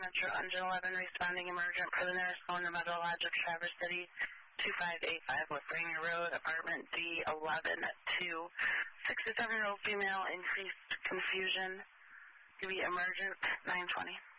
Metro Engine 11 responding emergent for the nearest phone, the Metro Lodge of Traverse City, 2585 West Rainier Road, apartment D11-2. 67-year-old female, increased confusion. To be emergent, 920.